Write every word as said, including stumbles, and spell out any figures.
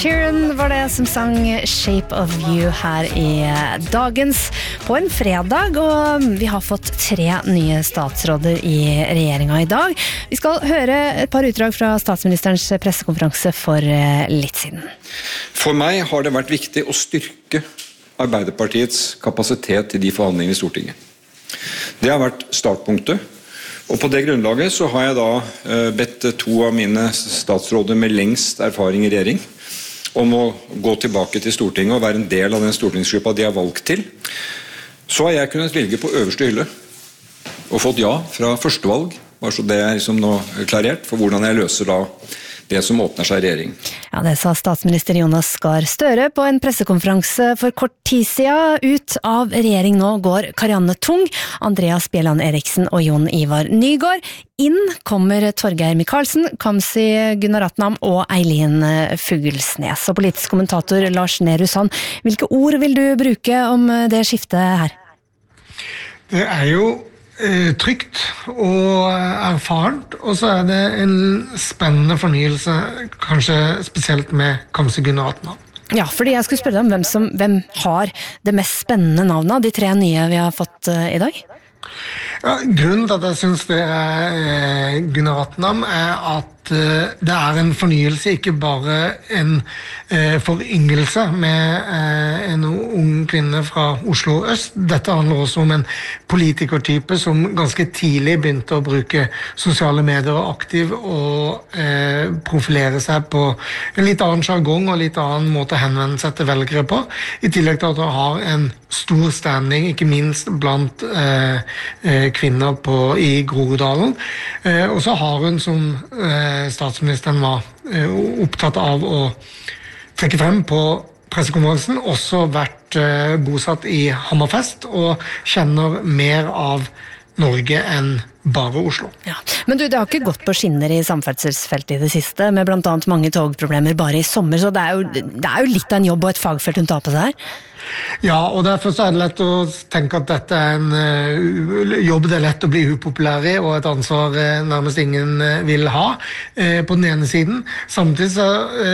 Sheeran var det som sang Shape of You her i dagens på en fredag, og vi har fått tre nye statsråder i regjeringen i dag. Vi skal høre et par utdrag fra statsministerens pressekonferanse for litt siden. For meg har det vært viktig å styrke Arbeiderpartiets kapasitet i de forhandlingene i Stortinget. Det har vært startpunktet, og på det grunnlaget så har jeg da bedt to av mine statsråder med lengst erfaring i regjering om å gå tilbake til Stortinget og være en del av den stortingsgruppa de har valgt til. Så har jeg kunnet velge på øverste hylle og fått ja fra førstevalg, bare så det er liksom nå klarert for hvordan jeg løser da det som åpner seg i regjering. Ja, det sa statsminister Jonas Gahr Støre på en pressekonferanse for kort tid siden. Ut av regjering nå går Karianne Tung, Andreas Bjelland Eriksen og Jon Ivar Nygård. Inn kommer Torgeir Micaelsen, Kamzy Gunaratnam og Eileen Fuglsnes. Og politisk kommentator Lars Nehru Sand, hvilke ord vil du bruke om det skiftet her? Det er jo trygt og erfarent, og så er det en spennende fornyelse, kanskje spesielt med Kamzy Gunaratnam. Ja, fordi jeg skulle spørre deg om hvem, som, hvem har det mest spennende navnet av de tre nye vi har fått uh, i dag? Ja, grunnen til at jeg synes det er eh, Gunaratnam er at eh, det er en fornyelse, ikke bare en eh, foryngelse med eh, en ung kvinne fra Oslo øst. Dette handler også om en politikertype som ganske tidlig begynte å bruke sosiale medier og aktiv og eh, profilere seg på en litt annen jargong og litt annen måte å henvende seg til velgere på, i tillegg til at hun har en stor standing, ikke minst blant eh, eh, kvinner på, i Groruddalen. Eh, og så har hun, som eh, statsministeren var eh, opptatt av å trekke frem på pressekonferansen, også vært eh, bosatt i Hammerfest og kjenner mer av Norge enn bare Oslo. Ja. Men du, det har ikke gått på skinner i samferdselsfeltet i det siste, med blant annet mange togproblemer bare i sommer, så det er jo, det er jo litt av en jobb og et fagfelt hun tar på seg her. Ja, og derfor så er det lett å tenke at dette er en uh, jobb det er lett å bli upopulær i, og et ansvar uh, nærmest ingen uh, vil ha uh, på den ene siden. Samtidig så uh,